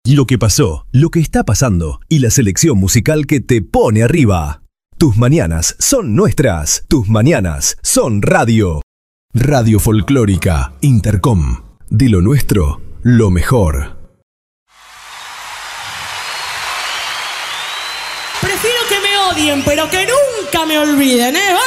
Lo que pasó, lo que está pasando y la selección musical que te pone arriba. Tus mañanas son nuestras. Tus mañanas son radio. Radio Folclórica Intercom. De lo nuestro, lo mejor. Prefiero que me odien, pero que nunca me olviden, ¿eh?